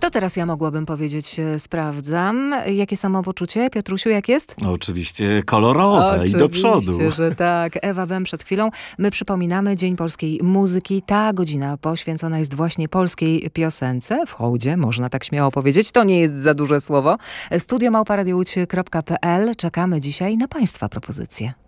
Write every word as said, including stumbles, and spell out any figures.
To teraz ja mogłabym powiedzieć, e, sprawdzam. Jakie samopoczucie? Piotrusiu, jak jest? No, oczywiście kolorowe Oczywiście, i do przodu. że tak. Ewa Wem przed chwilą. My przypominamy Dzień Polskiej Muzyki. Ta godzina poświęcona jest właśnie polskiej piosence. W hołdzie, można tak śmiało powiedzieć. To nie jest za duże słowo. studio małpa radio łódź kropka p l. Czekamy dzisiaj na Państwa propozycje.